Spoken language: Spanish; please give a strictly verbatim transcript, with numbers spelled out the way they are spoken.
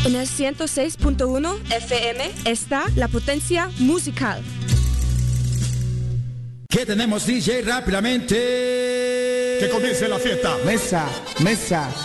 En el ciento seis punto uno F M está la potencia musical. ¿Qué tenemos, D J? Rápidamente. Que comience la fiesta. Mesa, mesa.